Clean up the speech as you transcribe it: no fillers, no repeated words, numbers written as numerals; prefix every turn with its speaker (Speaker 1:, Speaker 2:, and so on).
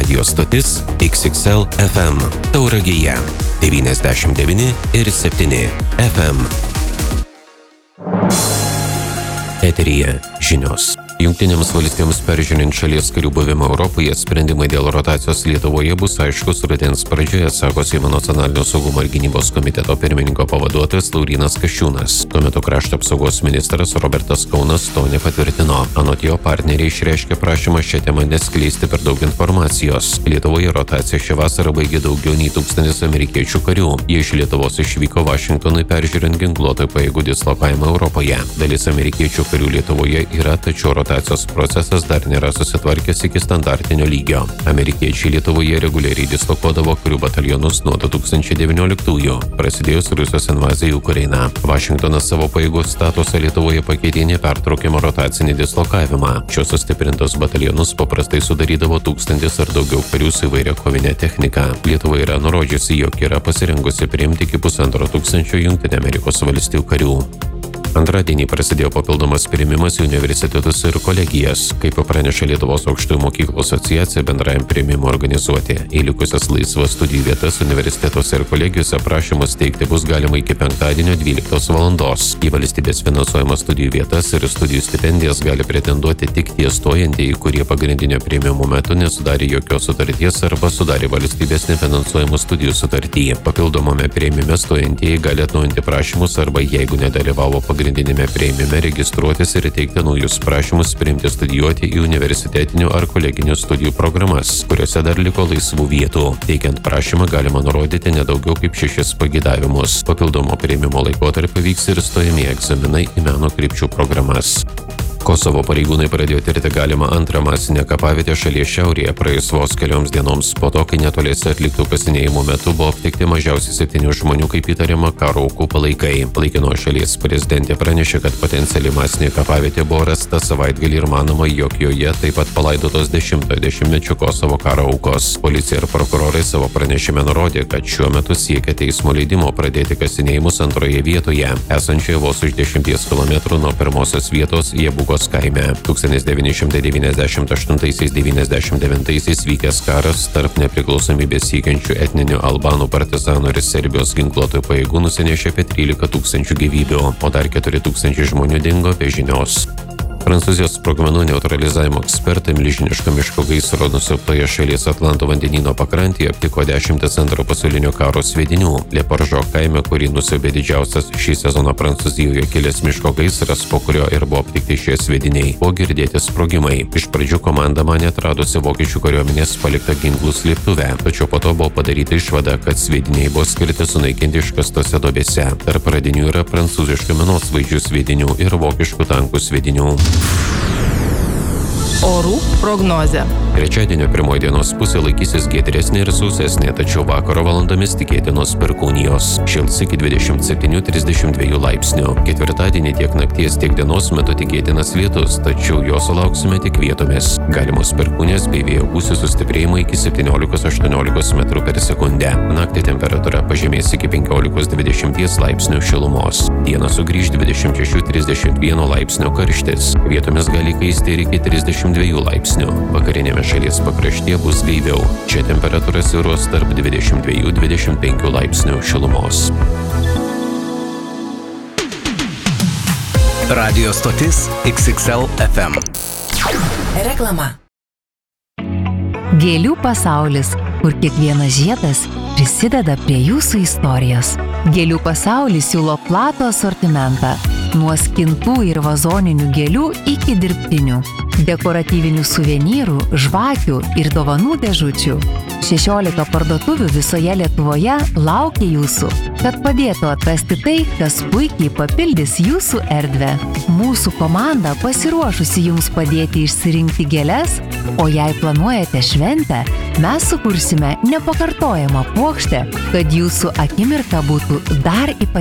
Speaker 1: Radio stotis XXL FM Tauragėje 99,7 FM. Eteryje žinios. Jungtinėms valstijoms peržiūrint šalies karių buvimą Europoje, sprendimai dėl rotacijos Lietuvoje bus aiškus rudens pradžioje, sako Seimo nacionalinio saugumo ir gynybos komiteto pirmininko pavaduotojas Laurynas Kasčiūnas. Tuo metu krašto apsaugos ministras Robertas Kaunas to nepatvirtino. Anot jo, partneriai išreiškė prašymą šią temą neskleisti per daug informacijos. Lietuvoje rotaciją šią vasarą baigė daugiau nei 1000 amerikiečių karių. Jie iš Lietuvos išvyko Vašingtonui peržiūrint ginkluotojų pajėgų dislokavimą Europoje. Dalis amerikiečių karių Lietuvoje yra, tačiau rotacijos procesas dar nėra susitvarkęs iki standartinio lygio. Amerikiečiai Lietuvoje reguliariai dislokuodavo karių batalionus nuo 2019-ųjų, prasidėjus Rusijos invazijai į Ukrainą. Vašingtonas savo pajėgų statusą Lietuvoje pakeitė nepertraukiamą rotacinį dislokavimą. Šios sustiprintos batalionus paprastai sudarydavo 1000 ar daugiau karių su įvairia kovinė technika. Lietuva yra nurodžiusi, jog yra pasirengusi priimti iki 1500 Jungtinių Amerikos valstijų karių. Antradienį prasidėjo papildomas priėmimas į universitetus ir kolegijas. Kaip praneša Lietuvos aukštųjų mokyklų asociacija, bendrajam priėmimui organizuoti į likusias laisvas studijų vietas universitetuose ir kolegijose prašymus teikti bus galima iki penktadienio 12 valandos. Į valstybės finansuojamas studijų vietas ir studijų stipendijas gali pretenduoti tik tie stojantieji, kurie pagrindinio priėmimo metu nesudarė jokios sutarties arba sudarė valstybės nefinansuojamų studijų sutartį. Papildomame priėmime stojantieji gali atnaujinti prašymus arba, jeigu nedalyvavo pagrindinėme priėmime, registruotis ir teikti naujus prašymus priimti studijuoti į universitetinių ar koleginių studijų programas, kuriuose dar liko laisvų vietų. Teikiant prašymą galima nurodyti nedaugiau kaip 6 pageidavimus. Papildomo priėmimo laikotarpiu vyks ir stojamieji egzaminai į meno krypčių programas. Kosovo pareigūnai pradėjo tirti galimą antrą masinę kapavietę šalies šiaurėje praėjus vos kelioms dienoms po to, kai netoliese atliktų kasinėjimų metu buvo aptikti mažiausiai 7 žmonių, kaip įtariama, karo aukų palaikai. Laikinoji šalies prezidentė pranešė, kad potenciali masinė kapavietė buvo rasta savaitgalį ir manoma, jog joje taip pat palaidotos 10-ojo dešimtmečio Kosovo karo aukos. Policija ir prokurorai savo pranešime nurodė, kad šiuo metu siekia teismo leidimo pradėti kasinėjimus antroje vietoje, esančioje vos už 10 km nuo pirmosios vietos Jebugos kaime. 1998-99 vykęs karas tarp nepriklausomybės siekiančių etninių albanų partizanų ir Serbijos ginkluotojų pajėgų nusinešė apie 13 000 gyvybių, o dar 4 000 žmonių dingo be žinios. Prancūzijos sprogmenų neutralizavimo ekspertai milžiniško miško gaisro nusiaubtoje šalies Atlanto vandenyno pakrantėje aptiko 10 Antro pasaulinio karo sviedinių. Leparžo kaime, kurį nusiaubė didžiausias šį sezoną Prancūzijoje kilęs miško gaisras, po kurio ir buvo aptikti šie sviediniai, buvo girdėti sprogimai. Iš pradžių komanda manė atradusi vokiečių kariuomenės paliktą ginklų slėptuvę, tačiau po to buvo padaryta išvada, kad sviediniai buvo skirti sunaikinti iškastose duobėse. Tarp radinių yra prancūziškų minosvaidžių sviedinių ir vokiškų tankų sviedinių.
Speaker 2: Orų prognozė.
Speaker 1: Trečiadienio pirmoji dienos pusė laikysis giedresnė ir sausesnė, tačiau vakaro valandomis tikėtinos perkūnijos. Šils iki 27-32 laipsnių. Ketvirtadienį tiek nakties, tiek dienos metu tikėtinas lietus, tačiau jo sulauksime tik vietomis. Galimos perkūnijos bei vėjo gūsių sustiprėjimai iki 17-18 metrų per sekundę. Naktį temperatūra pažemės iki 15-20 laipsnių šilumos. Dieną sugrįž 26-31 laipsnio karštis. Vietomis gali kaisti ir iki 32 laipsnių. Vakarinėme šalies pakraštyje bus gaiviau. Čia temperatūra svyruos tarp 22-25 laipsnių šilumos.
Speaker 3: Radio stotis XXL FM.
Speaker 2: Reklama.
Speaker 4: Gėlių pasaulis, kur kiekvienas žiedas prisideda prie jūsų istorijos. Gėlių pasaulis siūlo platų asortimentą. Nuo skintų ir vazoninių gėlių iki dirbtinių. Dekoratyvinių suvenyrų, žvakių ir dovanų dėžučių. 16 parduotuvių visoje Lietuvoje laukia jūsų, kad padėtų atrasti tai, kas puikiai papildys jūsų erdvę. Mūsų komanda pasiruošusi jums padėti išsirinkti gėles, o jei planuojate šventę, mes sukursime nepakartojamą puokštę, kad jūsų akimirka būtų dar ypatingesnė.